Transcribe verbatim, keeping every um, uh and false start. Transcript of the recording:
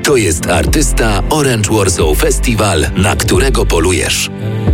To jest artysta Orange Warsaw Festival, na którego polujesz.